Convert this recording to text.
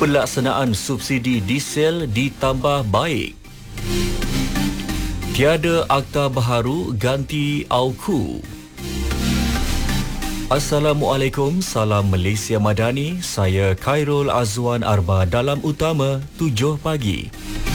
Pelaksanaan subsidi diesel ditambah baik. Tiada akta baharu ganti AUKU. Assalamualaikum, salam Malaysia Madani. Saya Khairul Azwan Arba dalam utama 7 pagi.